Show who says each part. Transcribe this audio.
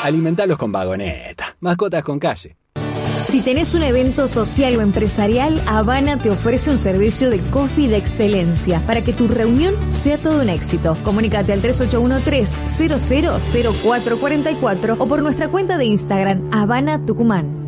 Speaker 1: Alimentalos con Vagoneta. Mascotas con calle.
Speaker 2: Si tenés un evento social o empresarial, Habana te ofrece un servicio de coffee de excelencia para que tu reunión sea todo un éxito. Comunícate al 3813-000444 o por nuestra cuenta de Instagram, Habana Tucumán.